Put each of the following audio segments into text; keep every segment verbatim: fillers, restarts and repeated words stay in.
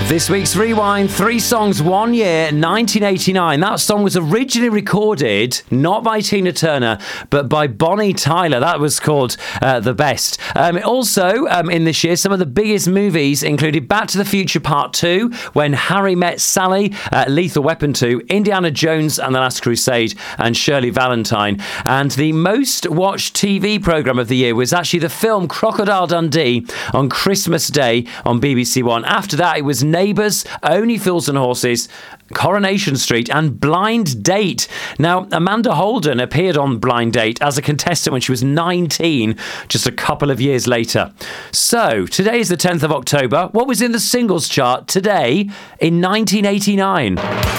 This week's Rewind, three songs, one year, nineteen eighty-nine. That song was originally recorded not by Tina Turner, but by Bonnie Tyler. That was called uh, The Best. Um, also, um, in this year, some of the biggest movies included Back to the Future Part two, When Harry Met Sally, uh, Lethal Weapon two, Indiana Jones and the Last Crusade, and Shirley Valentine. And the most watched T V programme of the year was actually the film Crocodile Dundee on Christmas Day on B B C One. After that, it was Neighbours, Only Fools and Horses, Coronation Street and Blind Date. Now, Amanda Holden appeared on Blind Date as a contestant when she was nineteen, just a couple of years later. So, today is the tenth of October. What was in the singles chart today in nineteen eighty-nine?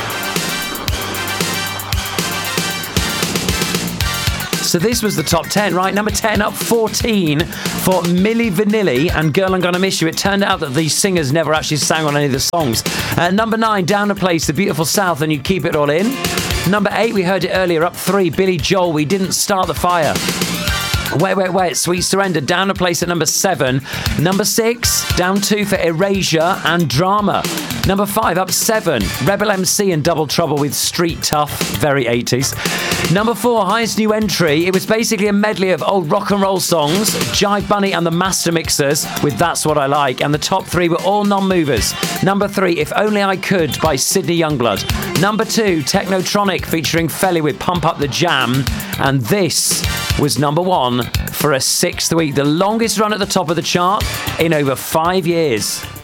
So this was the top ten, right? Number ten, up fourteen for Milli Vanilli and Girl, I'm Gonna Miss You. It turned out that these singers never actually sang on any of the songs. Uh, number nine, down a place, The Beautiful South, and You Keep It All In. Number eight, we heard it earlier, up three, Billy Joel, We Didn't Start the Fire. Wait, wait, wait, Sweet Surrender, down a place at number seven. Number six, down two for Erasure and Drama. Number five, up seven, Rebel M C and Double Trouble with Street Tough, very eighties. Number four, highest new entry. It was basically a medley of old rock and roll songs, Jive Bunny and the Master Mixers with That's What I Like, and the top three were all non-movers. Number three, If Only I Could by Sydney Youngblood. Number two, Technotronic featuring Felly with Pump Up the Jam, and this was number one for a sixth week, the longest run at the top of the chart in over five years.